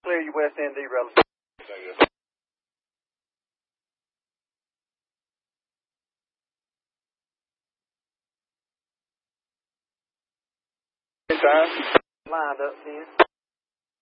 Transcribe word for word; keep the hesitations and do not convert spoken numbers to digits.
Clear you West N D relative. Time. Lined up, ten.